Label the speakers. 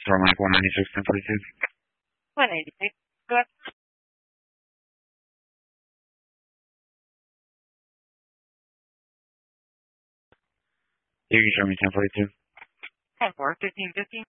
Speaker 1: Mike 196, 1042.
Speaker 2: 186. Go ahead.
Speaker 1: You can show me 1042.
Speaker 2: 10-4, 1550.